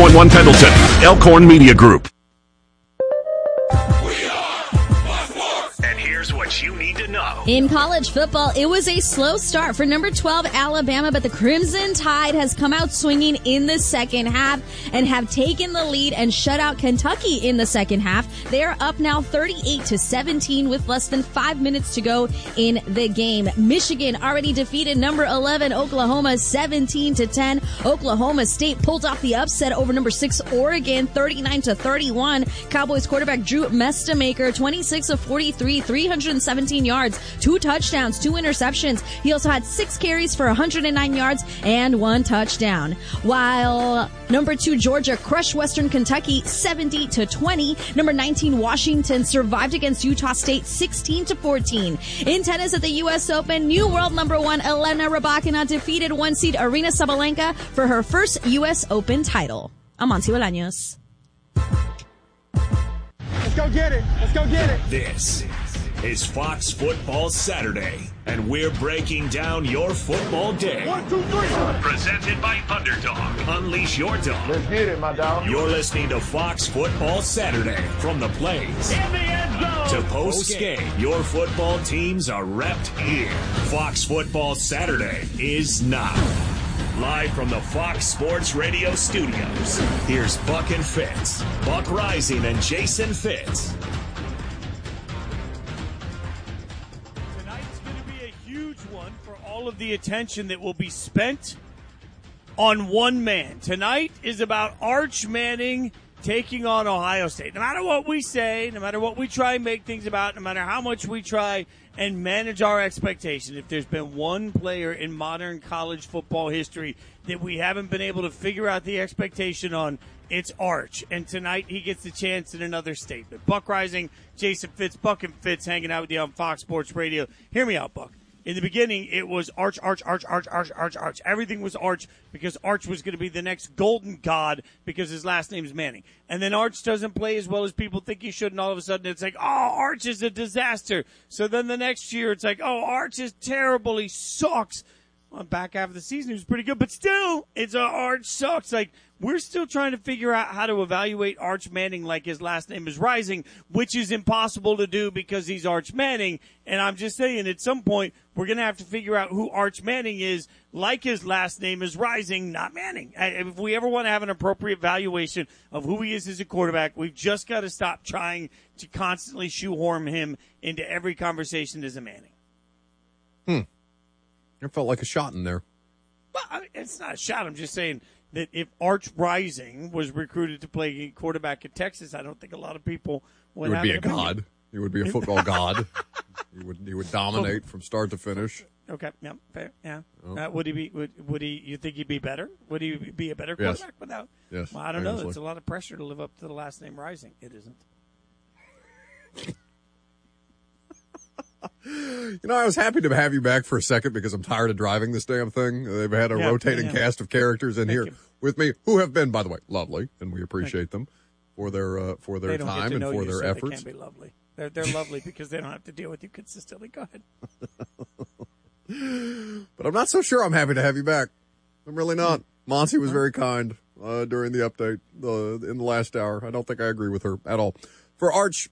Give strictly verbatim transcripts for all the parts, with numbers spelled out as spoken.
point one Pendleton, Elkhorn Media Group. And here's what you need to know. In college football, it was a slow start for number twelve Alabama, but the Crimson Tide has come out swinging in the second half and have taken the lead and shut out Kentucky in the second half. They are up now thirty-eight to seventeen with less than five minutes to go in the game. Michigan already defeated number eleven Oklahoma seventeen to ten. Oklahoma State pulled off the upset over number six Oregon thirty-nine to thirty-one. Cowboys quarterback Drew Mestamaker twenty-six of forty-three, three hundred seventeen yards, two touchdowns, two interceptions. He also had six carries for one hundred nine yards and one touchdown. While number two Georgia crushed Western Kentucky seventy to twenty. Number nineteen Washington survived against Utah State sixteen to fourteen. In tennis at the U S Open, new world number one Elena Rybakina defeated one seed Aryna Sabalenka for her first U S Open title. I'm Monty Bolaños. Let's go get it. Let's go get it. This is Fox Football Saturday, and we're breaking down your football day. One, two, three. Presented by Underdog. Unleash your dog. Let's get it, my dog. You're listening to Fox Football Saturday from the plains In the end zone. to post game. Your football teams are repped here. Fox Football Saturday is now. Live from the Fox Sports Radio studios, here's Buck and Fitz. Buck Rising and Jason Fitz. Tonight's going to be a huge one for all of the attention that will be spent on one man. Tonight is about Arch Manning taking on Ohio State. No matter what we say, no matter what we try and make things about, no matter how much we try and manage our expectation, if there's been one player in modern college football history that we haven't been able to figure out the expectation on, it's Arch. And tonight he gets the chance in another statement. Buck Rising, Jason Fitz, Buck and Fitz hanging out with you on Fox Sports Radio. Hear me out, Buck. In the beginning, it was Arch, Arch, Arch, Arch, Arch, Arch, Arch. Everything was Arch because Arch was going to be the next golden god because his last name is Manning. And then Arch doesn't play as well as people think he should, and all of a sudden it's like, oh, Arch is a disaster. So then the next year it's like, oh, Arch is terrible. He sucks. Well, back half of the season, he was pretty good, but still, it's a Arch sucks. Like, we're still trying to figure out how to evaluate Arch Manning like his last name is Rising, which is impossible to do because he's Arch Manning. And I'm just saying, at some point, we're going to have to figure out who Arch Manning is like his last name is Rising, not Manning. If we ever want to have an appropriate valuation of who he is as a quarterback, we've just got to stop trying to constantly shoehorn him into every conversation as a Manning. Hmm. It felt like a shot in there. Well, I mean, it's not a shot. I'm just saying that if Arch Rising was recruited to play quarterback at Texas, I don't think a lot of people would He would have be an a opinion. god. He would be a football god. He would he would dominate from start to finish. Okay, yeah, fair, yeah. Oh. Uh, would he be? Would, would he? You think he'd be better? Would he be a better Yes. quarterback without? Yes, Well, I don't know. famously. It's a lot of pressure to live up to the last name Rising. It isn't. You know, I was happy to have you back for a second because I'm tired of driving this damn thing. They've had a Yeah, rotating yeah. cast of characters in Thank here you. with me who have been, by the way, lovely, and we appreciate them for their uh, for their They don't get time to and know for you, their so they efforts. can't be lovely. They're they're lovely because they don't have to deal with you consistently. Go ahead. But I'm not so sure I'm happy to have you back. I'm really not. Monty was very kind uh, during the update uh, in the last hour. I don't think I agree with her at all. For Arch,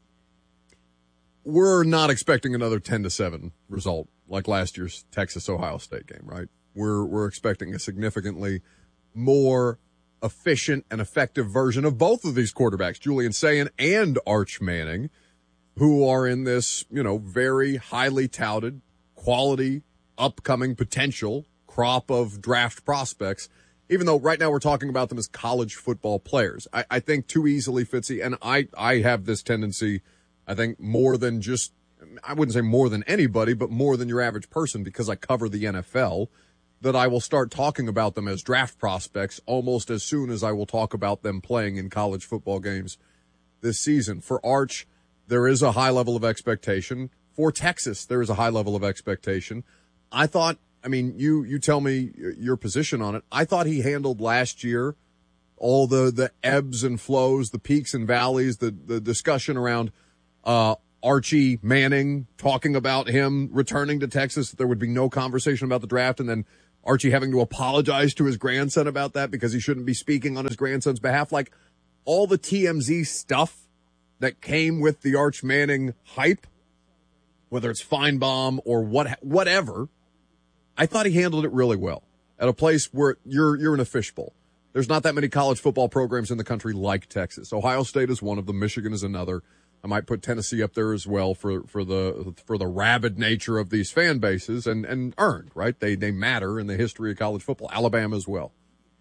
we're not expecting another ten to seven result like last year's Texas-Ohio State game, right? We're we're expecting a significantly more efficient and effective version of both of these quarterbacks, Julian Sayin and Arch Manning, who are in this, you know, very highly touted, quality, upcoming potential crop of draft prospects, even though right now we're talking about them as college football players. I, I think too easily, Fitzy, and I, I have this tendency, I think more than just, I wouldn't say more than anybody, but more than your average person because I cover the N F L, that I will start talking about them as draft prospects almost as soon as I will talk about them playing in college football games this season. For Arch, there is a high level of expectation. For Texas, there is a high level of expectation. I thought, I mean, you, you tell me your position on it. I thought he handled last year all the, the ebbs and flows, the peaks and valleys, the, the discussion around, uh, Archie Manning, talking about him returning to Texas, that there would be no conversation about the draft, and then Archie having to apologize to his grandson about that because he shouldn't be speaking on his grandson's behalf. Like, all the T M Z stuff that came with the Arch Manning hype, whether it's Feinbaum or what, whatever, I thought he handled it really well at a place where you're you're in a fishbowl. There's not that many college football programs in the country like Texas. Ohio State is one of them. Michigan is another. I might put Tennessee up there as well for, for the for the rabid nature of these fan bases, and, and earned, right? They they matter in the history of college football. Alabama as well.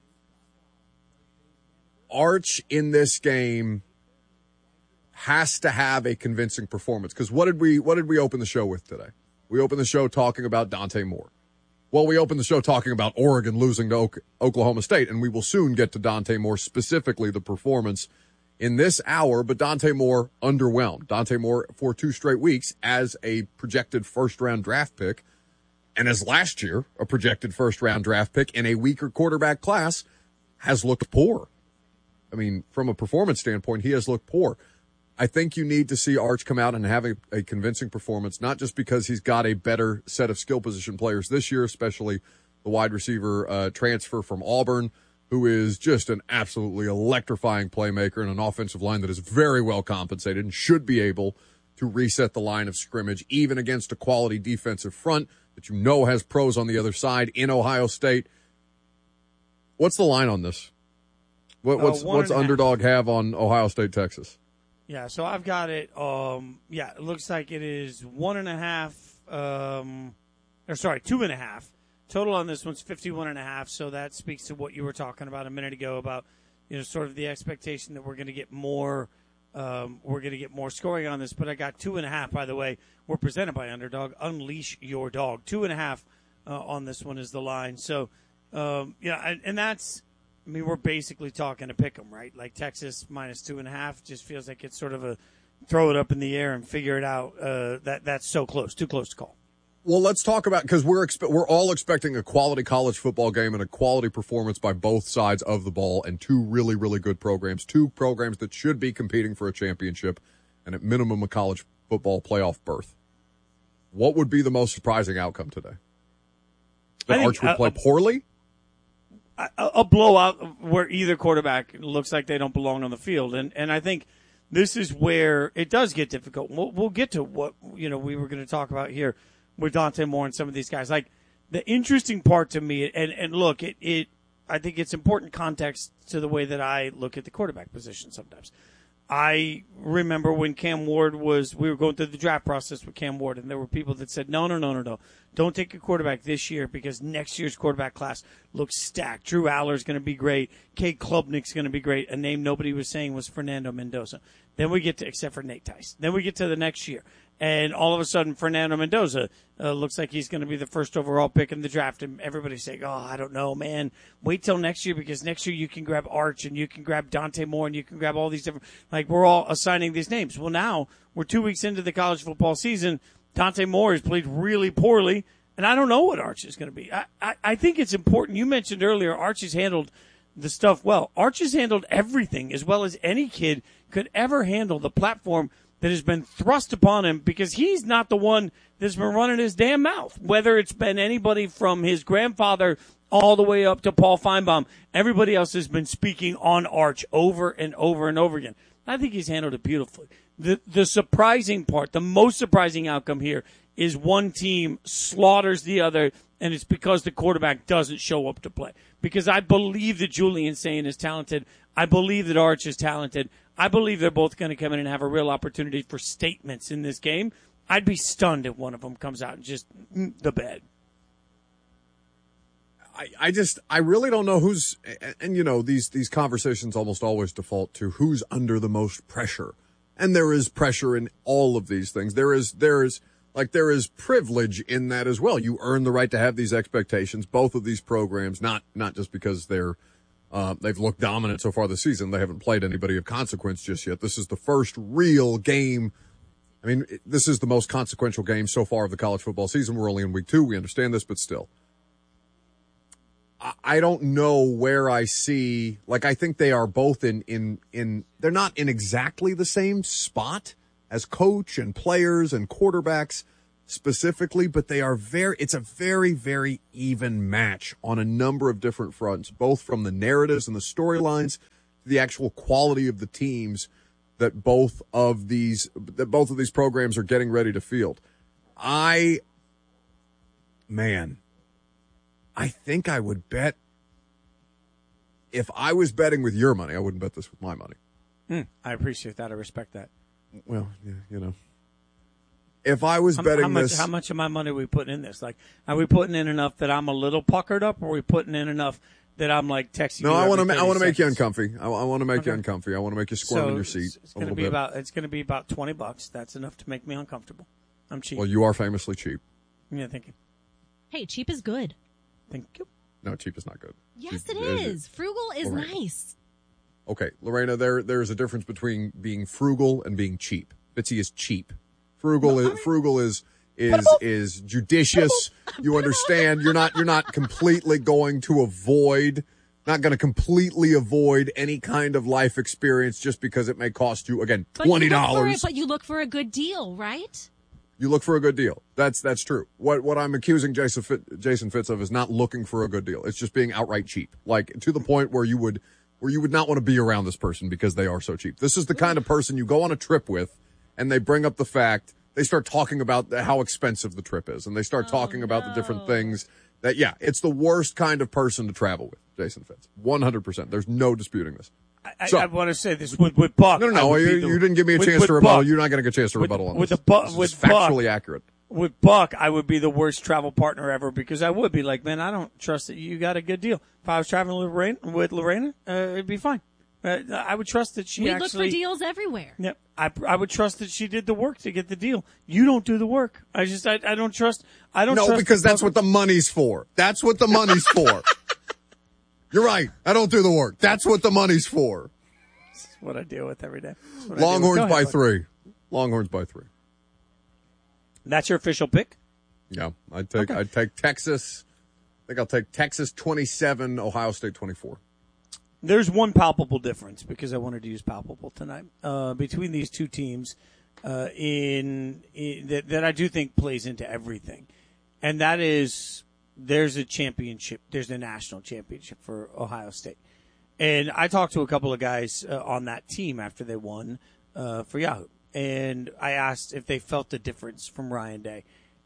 Arch in this game has to have a convincing performance, because what did we what did we open the show with today? We opened the show talking about Dante Moore. Well, we opened the show talking about Oregon losing to o- Oklahoma State, and we will soon get to Dante Moore, specifically the performance in this hour, but Dante Moore underwhelmed. Dante Moore for two straight weeks as a projected first-round draft pick, and as last year a projected first-round draft pick in a weaker quarterback class, has looked poor. I mean, from a performance standpoint, he has looked poor. I think you need to see Arch come out and have a, a convincing performance, not just because he's got a better set of skill position players this year, especially the wide receiver uh, transfer from Auburn, who is just an absolutely electrifying playmaker and an offensive line that is very well compensated and should be able to reset the line of scrimmage, even against a quality defensive front that you know has pros on the other side in Ohio State. What's the line on this? What, what's uh, what's underdog half. have on Ohio State, Texas? Yeah, so I've got it. Um, yeah, it looks like it is one and a half, um, or sorry, two and a half. Total on this one's fifty-one and a half, so that speaks to what you were talking about a minute ago about, you know, sort of the expectation that we're going to get more, um, we're going to get more scoring on this. But I got two and a half, by the way. We're presented by Underdog. Unleash your dog. Two and a half uh, on this one is the line. So, um, yeah, and, and that's, I mean, we're basically talking a pick 'em, right? Like Texas minus two and a half just feels like it's sort of a throw it up in the air and figure it out. Uh, that that's so close, too close to call. Well, let's talk about, because we're expe- we're all expecting a quality college football game and a quality performance by both sides of the ball, and two really, really good programs, two programs that should be competing for a championship and at minimum a college football playoff berth. What would be the most surprising outcome today? That Arch would play poorly? A, a blowout where either quarterback looks like they don't belong on the field, and and I think this is where it does get difficult. We'll, we'll get to what you know we were going to talk about here with Dante Moore and some of these guys. Like, the interesting part to me, and, and look, it, it I think it's important context to the way that I look at the quarterback position sometimes. I remember when Cam Ward was, we were going through the draft process with Cam Ward, and there were people that said, no, no, no, no, no. Don't take a quarterback this year because next year's quarterback class looks stacked. Drew Aller's going to be great. Cade Klubnik's going to be great. A name nobody was saying was Fernando Mendoza. Then we get to, except for Nate Tice. Then we get to the next year. And all of a sudden, Fernando Mendoza uh, looks like he's going to be the first overall pick in the draft. And everybody's saying, oh, I don't know, man. Wait till next year, because next year you can grab Arch and you can grab Dante Moore and you can grab all these different – like, we're all assigning these names. Well, now we're two weeks into the college football season. Dante Moore has played really poorly, and I don't know what Arch is going to be. I, I, I think it's important. You mentioned earlier Arch has handled the stuff well. Arch has handled everything as well as any kid could ever handle the platform that has been thrust upon him, because he's not the one that's been running his damn mouth. Whether it's been anybody from his grandfather all the way up to Paul Feinbaum, everybody else has been speaking on Arch over and over and over again. I think he's handled it beautifully. The the surprising part, the most surprising outcome here is one team slaughters the other, and it's because the quarterback doesn't show up to play. Because I believe that Julian Sayin is talented. I believe that Arch is talented. I believe they're both going to come in and have a real opportunity for statements in this game. I'd be stunned if one of them comes out and just mm, the bed. I, I just, I really don't know who's, and, and you know, these, these conversations almost always default to who's under the most pressure. And there is pressure in all of these things. There is, there is, like, there is privilege in that as well. You earn the right to have these expectations. Both of these programs, not, not just because they're, Uh, they've looked dominant so far this season. They haven't played anybody of consequence just yet. This is the first real game. I mean, it, this is the most consequential game so far of the college football season. We're only in week two. We understand this, but still. I, I don't know where I see, like, I think they are both in, in, in, they're not in exactly the same spot as coach and players and quarterbacks. specifically, but they are very, it's a very, very even match on a number of different fronts, both from the narratives and the storylines to the actual quality of the teams that both of these, that both of these programs are getting ready to field. I, man, I think I would bet, if I was betting with your money, I wouldn't bet this with my money. Mm, I appreciate that. I respect that. Well, yeah, you know. If I was how, betting how much, this, how much of my money are we putting in this? Like, are we putting in enough that I'm a little puckered up, or are we putting in enough that I'm like texting? No, you I want every to. I want to make you seconds? uncomfy. I, I want to make Okay. you uncomfy. I want to make you squirm So in your seat It's a going to little be bit. about. It's going to be about twenty bucks. That's enough to make me uncomfortable. I'm cheap. Well, you are famously cheap. Yeah, thank you. Hey, cheap is good. Thank you. No, cheap is not good. Yes, Cheap it is. Frugal is Lorena. nice. Okay, Lorena, there there's a difference between being frugal and being cheap. Fitzy is cheap. Frugal is frugal is is is judicious. You understand? You're not you're not completely going to avoid, not going to completely avoid any kind of life experience just because it may cost you again But you twenty look for dollars. it, But you look for a good deal, right? You look for a good deal. That's that's true. What what I'm accusing Jason Fit, Jason Fitz of is not looking for a good deal. It's just being outright cheap, like to the point where you would where you would not want to be around this person because they are so cheap. This is the kind of person you go on a trip with, and they bring up the fact, they start talking about how expensive the trip is, and they start Oh, talking about no. the different things that, yeah, it's the worst kind of person to travel with, Jason Fitz. one hundred percent. There's no disputing this. I, So- I want to say this with with Buck. No, no, I no. would You, be the- you didn't give me a with- chance with to rebuttal. Buck- You're not going to get a chance to with- rebuttal on with this. the Bu- This is with factually Buck. accurate. With Buck, I would be the worst travel partner ever because I would be like, man, I don't trust that you got a good deal. If I was traveling with Lorena, with Lorena uh, it'd be fine. Uh, I would trust that she We actually. look for deals everywhere. Yeah, I, I would trust that she did the work to get the deal. You don't do the work. I just I, I don't trust. I don't. No, trust because the that's what the money's for. That's what the money's for. You're right. I don't do the work. That's what the money's for. That's what I deal with every day. That's what I deal with. Longhorns Go ahead, by Buck. three. Longhorns by three. That's your official pick. Yeah, I'd take Okay. I'd take Texas. I think I'll take Texas twenty-seven, Ohio State twenty-four. There's one palpable difference because I wanted to use palpable tonight uh, between these two teams uh, in, in that, that I do think plays into everything, and that is there's a championship, there's a national championship for Ohio State, and I talked to a couple of guys uh, on that team after they won uh, for Yahoo, and I asked if they felt the difference from Ryan Day,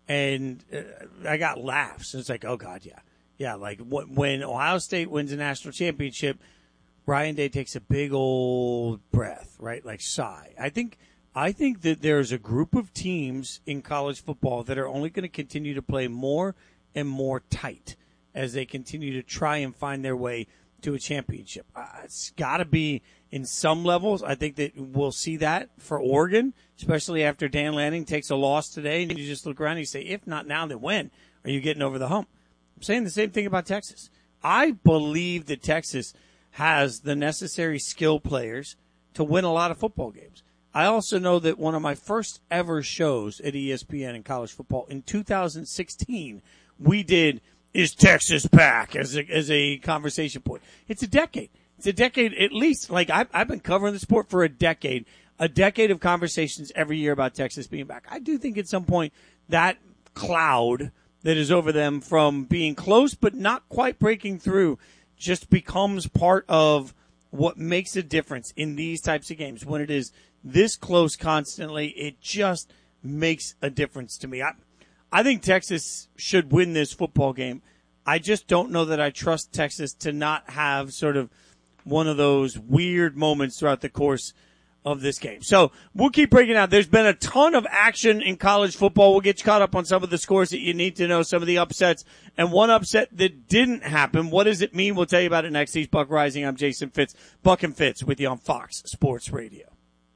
and uh, I got laughs. It's like, oh God, yeah, yeah, like wh- when Ohio State wins a national championship. Ryan Day takes a big old breath, right? Like sigh. I think I think that there's a group of teams in college football that are only going to continue to play more and more tight as they continue to try and find their way to a championship. Uh, it's got to be in some levels. I think that we'll see that for Oregon, especially after Dan Lanning takes a loss today, and you just look around and you say, if not now, then when are you getting over the hump? I'm saying the same thing about Texas. I believe that Texas has the necessary skill players to win a lot of football games. I also know that one of my first ever shows at E S P N in college football in two thousand sixteen, we did Is Texas Back as a, as a conversation point. It's a decade. It's a decade at least. Like I've, I've been covering the sport for a decade, a decade of conversations every year about Texas being back. I do think at some point that cloud that is over them from being close but not quite breaking through just becomes part of what makes a difference in these types of games. When it is this close constantly, it just makes a difference to me. I, I think Texas should win this football game. I just don't know that I trust Texas to not have sort of one of those weird moments throughout the course of this game. So we'll keep breaking out. There's been a ton of action in college football. We'll get you caught up on some of the scores that you need to know, some of the upsets, and one upset that didn't happen. What does it mean? We'll tell you about it next. He's Buck Rising. I'm Jason Fitz. Buck and Fitz with you on Fox Sports Radio.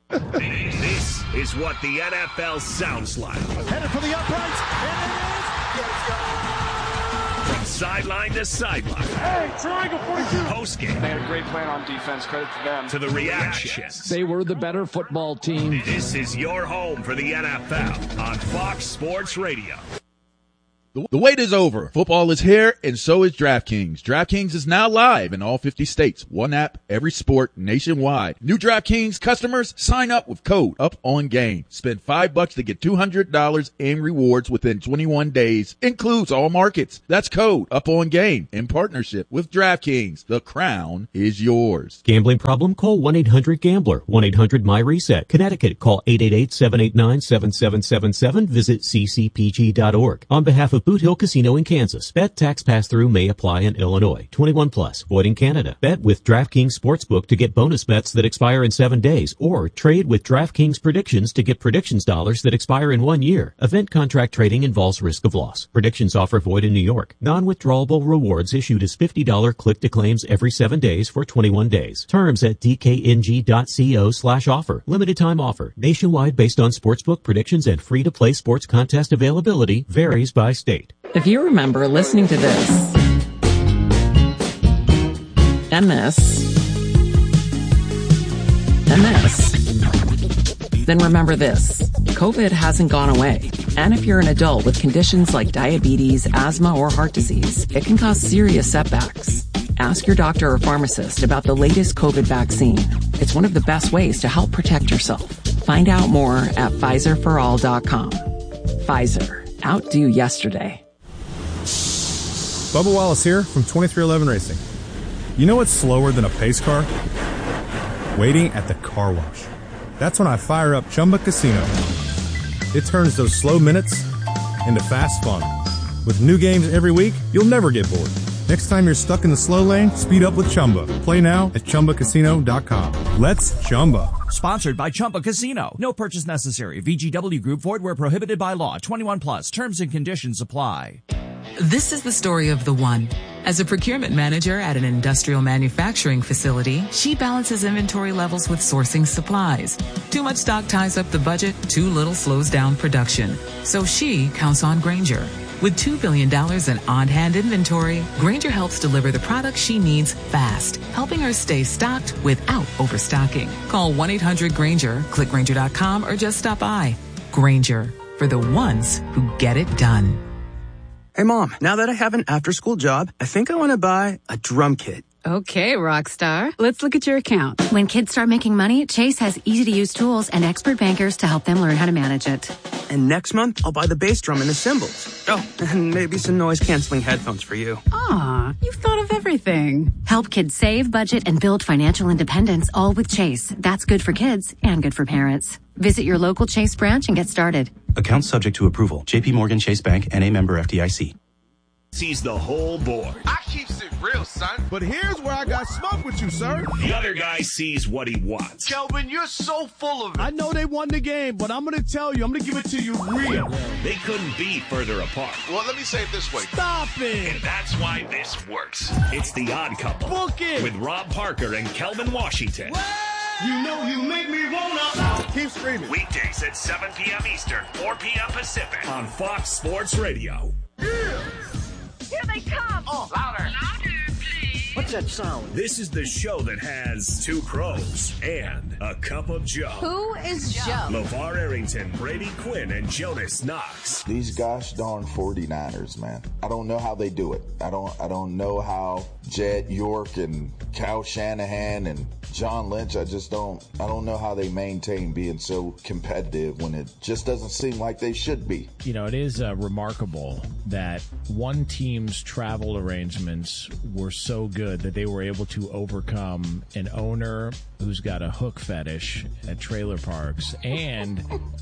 This is what the N F L sounds like. Headed for the uprights, and it is. Let's go! From sideline to sideline. Hey, triangle forty-two. Postgame. They had a great plan on defense. Credit to them. To the reactions. They were the better football team. This is your home for the N F L on Fox Sports Radio. The, the wait is over. Football is here, and so is DraftKings. DraftKings is now live in all fifty states. One app, every sport, nationwide. New DraftKings customers, sign up with code UPONGAME. Spend five bucks to get two hundred dollars in rewards within twenty-one days. Includes all markets. That's code UPONGAME in partnership with DraftKings. The crown is yours. Gambling problem? Call one eight hundred gambler. one eight hundred my reset. Connecticut, call eight eight eight, seven eight nine, seven seven seven seven. Visit c c p g dot org. On behalf of Boot Hill Casino in Kansas, bet tax pass-through may apply in Illinois. twenty-one plus, void in Canada. Bet with DraftKings Sportsbook to get bonus bets that expire in seven days, or trade with DraftKings Predictions to get predictions dollars that expire in one year. Event contract trading involves risk of loss. Predictions offer void in New York. Non-withdrawable rewards issued as fifty dollars click-to-claims every seven days for twenty-one days. Terms at d k n g dot co slash offer. Limited time offer. Nationwide based on sportsbook predictions and free-to-play sports contest availability varies by state. If you remember listening to this and this and this, then remember this. COVID hasn't gone away. And if you're an adult with conditions like diabetes, asthma, or heart disease, it can cause serious setbacks. Ask your doctor or pharmacist about the latest COVID vaccine. It's one of the best ways to help protect yourself. Find out more at Pfizer for all dot com. Pfizer. Outdo yesterday. Bubba Wallace here from twenty-three eleven Racing. You know what's slower than a pace car? Waiting at the car wash. That's when I fire up Chumba Casino. It turns those slow minutes into fast fun. With new games every week, you'll never get bored. Next time you're stuck in the slow lane, speed up with Chumba. Play now at chumba casino dot com. Let's Chumba. Sponsored by Chumba Casino. No purchase necessary. V G W Group. Void where prohibited by law. twenty-one plus. Terms and conditions apply. This is the story of the one. As a procurement manager at an industrial manufacturing facility, she balances inventory levels with sourcing supplies. Too much stock ties up the budget, too little slows down production. So she counts on Grainger. With two billion dollars in on-hand inventory, Grainger helps deliver the products she needs fast, helping her stay stocked without overstocking. Call one eight hundred Grainger, click Grainger dot com, or just stop by. Grainger, for the ones who get it done. Hey, Mom, now that I have an after-school job, I think I want to buy a drum kit. Okay, Rockstar. Let's look at your account. When kids start making money, Chase has easy-to-use tools and expert bankers to help them learn how to manage it. And next month, I'll buy the bass drum and the cymbals. Oh, and maybe some noise-canceling headphones for you. Aw, you've thought of everything. Help kids save, budget, and build financial independence, all with Chase. That's good for kids and good for parents. Visit your local Chase branch and get started. Account subject to approval. J P Morgan Chase Bank, N A member F D I C. Sees the whole board. I keeps it real, son. But here's where I got smoke with you, sir. The other guy sees what he wants. Kelvin, you're so full of it. I know they won the game, but I'm going to tell you, I'm going to give it to you real. They couldn't be further apart. Well, let me say it this way. Stop it. And that's why this works. It's The Odd Couple. Book it. With Rob Parker and Kelvin Washington. You know you make me wanna. Keep screaming. Weekdays at seven p.m. Eastern, four p.m. Pacific on Fox Sports Radio. Yeah. Here they come. Oh, louder. Louder, please. What's that sound? This is the show that has two crows and a cup of Joe. Who is Joe? LeVar Arrington, Brady Quinn, and Jonas Knox. These gosh darn forty-niners, man. I don't know how they do it. I don't I don't know how Jed York and Kyle Shanahan and John Lynch, I just don't, I don't know how they maintain being so competitive when it just doesn't seem like they should be. You know, it is uh, remarkable that one team's travel arrangements were so good that they were able to overcome an owner who's got a hook fetish at trailer parks and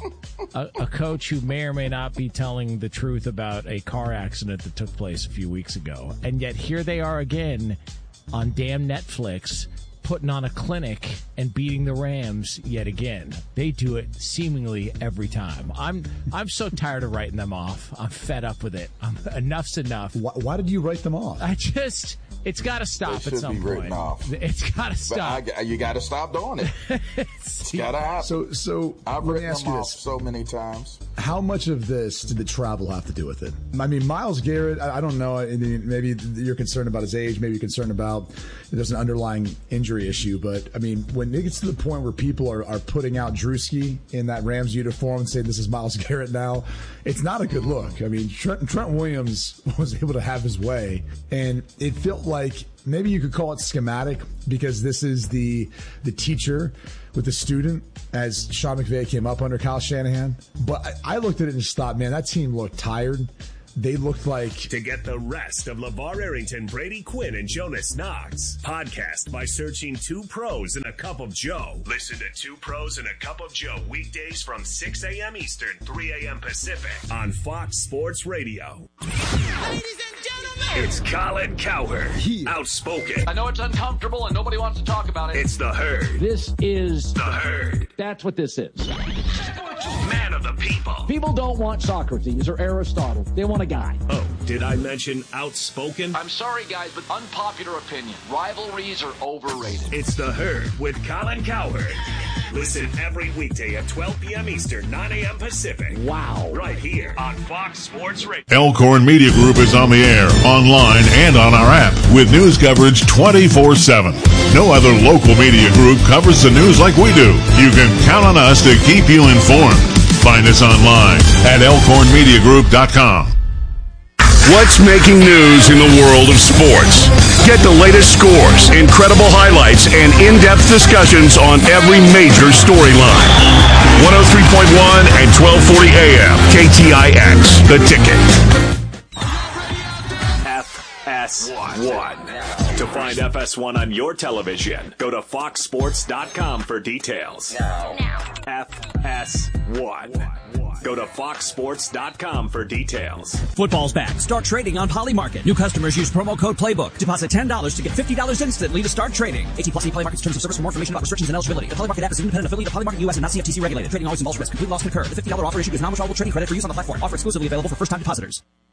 a, a coach who may or may not be telling the truth about a car accident that took place a few weeks ago. And yet here they are again on damn Netflix, putting on a clinic and beating the Rams yet again. They do it seemingly every time. I'm I'm so tired of writing them off. I'm fed up with it. I'm, enough's enough. Why, why did you write them off? I just, it's got to stop They at some should be point. written off. It's got to stop. But I, you got to stop doing it. It's got to happen. So, so I've let me written ask them you off this. so many times. How much of this did the travel have to do with it? I mean, Myles Garrett, I, I don't know. I mean, maybe you're concerned about his age. Maybe you're concerned about there's an underlying injury injury issue, but I mean, when it gets to the point where people are, are putting out Drewski in that Rams uniform and saying this is Myles Garrett now, it's not a good look. I mean, Trent, Trent Williams was able to have his way, and it felt like maybe you could call it schematic because this is the the teacher with the student as Sean McVay came up under Kyle Shanahan. But I, I looked at it and just thought, man, that team looked tired. They looked like... To get the rest of LeVar Arrington, Brady Quinn, and Jonas Knox, podcast by searching Two Pros and a Cup of Joe. Listen to Two Pros and a Cup of Joe weekdays from six a.m. Eastern, three a.m. Pacific on Fox Sports Radio. Ladies and gentlemen, it's Colin Cowherd, outspoken. I know it's uncomfortable and nobody wants to talk about it. It's the Herd. This is the Herd. That's what this is. Man of the people. People don't want Socrates or Aristotle. They want a guy. Oh, did I mention outspoken? I'm sorry, guys, but unpopular opinion. Rivalries are overrated. It's the Herd with Colin Cowherd. Listen every weekday at twelve p.m. Eastern, nine a.m. Pacific. Wow. Right here on Fox Sports Radio. Elkhorn Media Group is on the air, online, and on our app with news coverage twenty-four seven. No other local media group covers the news like we do. You can count on us to keep you informed. Find us online at elkhorn media group dot com. What's making news in the world of sports? Get the latest scores, incredible highlights, and in-depth discussions on every major storyline. one oh three point one and twelve forty A M, K T I X, The Ticket. F S one. To find F S one on your television, go to fox sports dot com for details. F S one. Go to fox sports dot com for details. Football's back. Start trading on Polymarket. New customers use promo code Playbook. Deposit ten dollars to get fifty dollars instantly to start trading. eighteen plus Polymarket's terms of service. For more information about restrictions and eligibility. The Polymarket app is an independent affiliate of Polymarket U S and not C F T C regulated. Trading always involves risk. Complete loss concurred. The fifty dollars offer issued is non-withdrawable trading credit for use on the platform. Offer exclusively available for first-time depositors.